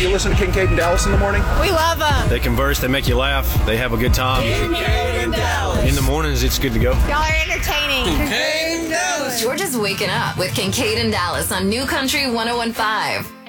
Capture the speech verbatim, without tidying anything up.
Do you listen to Kincaid and Dallas in the morning? We love them. They converse, they make you laugh, they have a good time. Kincaid and Dallas. In the mornings, it's good to go. Y'all are entertaining. Kincaid and Dallas. Georgia's waking up with Kincaid and Dallas on New Country one oh one point five.